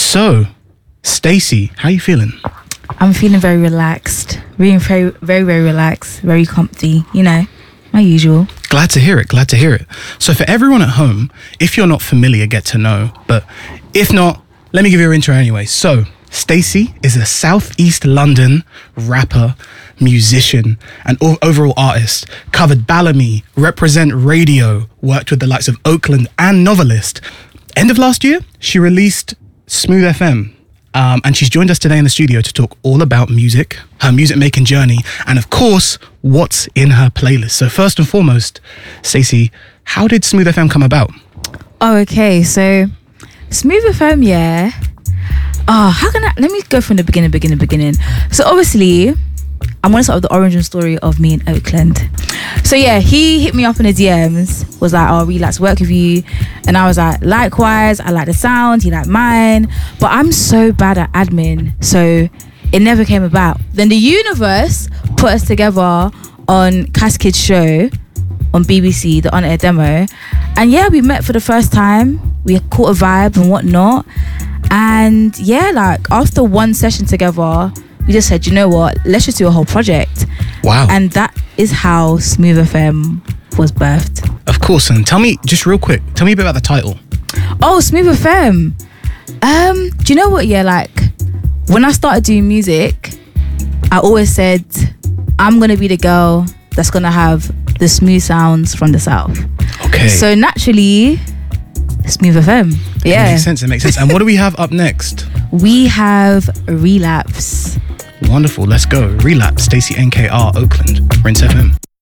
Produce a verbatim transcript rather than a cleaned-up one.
So, Stacey, how you feeling? I'm feeling very relaxed. Being very, very, very relaxed. Very comfy. You know, my usual. Glad to hear it. Glad to hear it. So for everyone at home, if you're not familiar, get to know. But if not, let me give you an intro anyway. So, Stacey is a Southeast London rapper, musician, and o- overall artist. Covered Bellamy, Represent Radio, worked with the likes of Oakland and Novelist. End of last year, she released Smooth F M. Um, and she's joined us today in the studio to talk all about music, her music making journey, and of course, what's in her playlist. So first and foremost, Stacey, how did Smooth F M come about? Oh, okay. So, Smooth F M, yeah. Oh, how can I? Let me go from the beginning, beginning, beginning. So obviously, I'm going to start with the origin story of me in Oakland. So yeah, he hit me up in the D Ms, was like, oh, really like to work with you. And I was like, likewise, I like the sound, he liked mine. But I'm so bad at admin, so it never came about. Then the universe put us together on Cass Kids show on B B C, the on-air demo. And yeah, we met for the first time. We caught a vibe and whatnot. And yeah, like after one session together, we just said, you know what, let's just do a whole project. Wow. And that is how Smooth F M was birthed. Of course, and tell me, just real quick, tell me a bit about the title. Oh, Smooth F M. Um, do you know what, yeah, like when I started doing music, I always said, I'm going to be the girl that's going to have the smooth sounds from the South. Okay. So naturally, Smooth F M. Yeah. It makes sense, it makes sense. And what do we have up next? We have Relapse. Wonderful, let's go. Relapse, Stacey N K R, Oakland, Rinse F M.